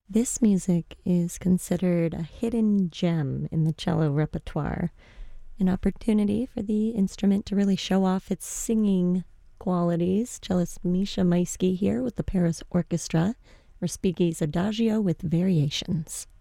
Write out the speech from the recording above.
This music is considered a hidden gem in the cello repertoire, an opportunity for the instrument to really show off its singing qualities. Cellist Misha Maisky here with the Paris Orchestra, Respighi's Adagio with Variations.